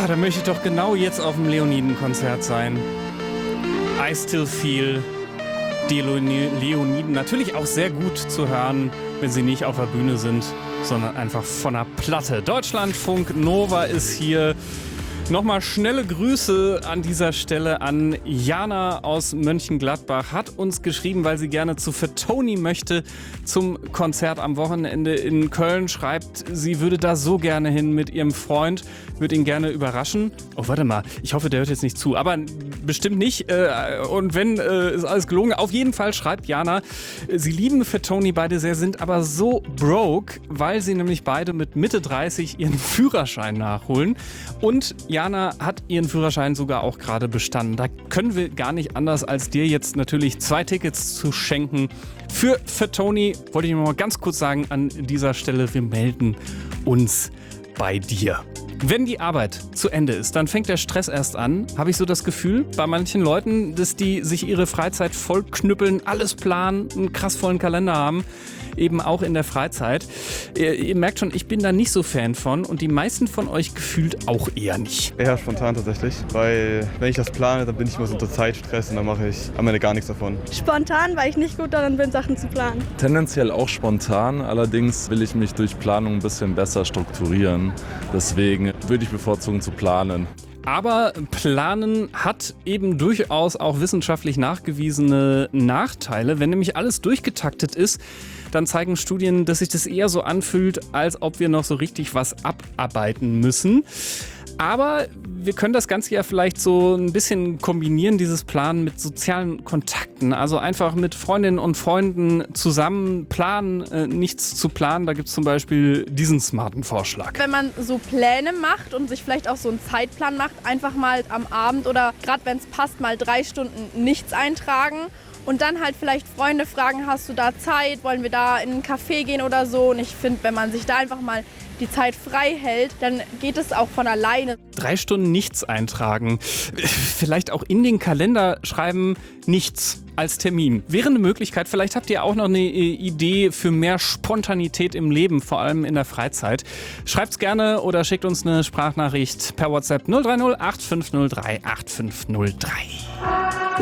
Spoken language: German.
Da möchte ich doch genau jetzt auf dem Leoniden-Konzert sein. I Still Feel. Die Leoniden natürlich auch sehr gut zu hören, wenn sie nicht auf der Bühne sind, sondern einfach von der Platte. Deutschlandfunk Nova ist hier. Nochmal schnelle Grüße an dieser Stelle an Jana aus Mönchengladbach. Hat uns geschrieben, weil sie gerne zu Fatoni möchte zum Konzert am Wochenende in Köln. Schreibt, sie würde da so gerne hin mit ihrem Freund, würde ihn gerne überraschen. Oh, warte mal, ich hoffe, der hört jetzt nicht zu, aber bestimmt nicht. Und wenn, ist alles gelogen. Auf jeden Fall schreibt Jana, sie lieben Fatoni beide sehr, sind aber so broke, weil sie nämlich beide mit Mitte 30 ihren Führerschein nachholen. Und Jana hat ihren Führerschein sogar auch gerade bestanden. Da können wir gar nicht anders, als dir jetzt natürlich 2 Tickets zu schenken. Für Fatoni wollte ich noch mal ganz kurz sagen an dieser Stelle, wir melden uns bei dir. Wenn die Arbeit zu Ende ist, dann fängt der Stress erst an, habe ich so das Gefühl, bei manchen Leuten, dass die sich ihre Freizeit vollknüppeln, alles planen, einen krass vollen Kalender haben, eben auch in der Freizeit. Ihr merkt schon, ich bin da nicht so Fan von und die meisten von euch gefühlt auch eher nicht. Eher spontan tatsächlich, weil wenn ich das plane, dann bin ich immer so unter Zeitstress und dann mache ich am Ende gar nichts davon. Spontan, weil ich nicht gut darin bin, Sachen zu planen. Tendenziell auch spontan, allerdings will ich mich durch Planung ein bisschen besser strukturieren. Deswegen würde ich bevorzugen zu planen. Aber Planen hat eben durchaus auch wissenschaftlich nachgewiesene Nachteile. Wenn nämlich alles durchgetaktet ist, dann zeigen Studien, dass sich das eher so anfühlt, als ob wir noch so richtig was abarbeiten müssen. Aber wir können das Ganze ja vielleicht so ein bisschen kombinieren, dieses Planen mit sozialen Kontakten. Also einfach mit Freundinnen und Freunden zusammen planen, nichts zu planen. Da gibt es zum Beispiel diesen smarten Vorschlag. Wenn man so Pläne macht und sich vielleicht auch so einen Zeitplan macht, einfach mal am Abend oder gerade wenn es passt, mal 3 Stunden nichts eintragen. Und dann halt vielleicht Freunde fragen, hast du da Zeit, wollen wir da in einen Café gehen oder so. Und ich finde, wenn man sich da einfach mal die Zeit frei hält, dann geht es auch von alleine. 3 Stunden nichts eintragen. Vielleicht auch in den Kalender schreiben, nichts als Termin. Wäre eine Möglichkeit. Vielleicht habt ihr auch noch eine Idee für mehr Spontanität im Leben, vor allem in der Freizeit. Schreibt's gerne oder schickt uns eine Sprachnachricht per WhatsApp 030 8503 8503.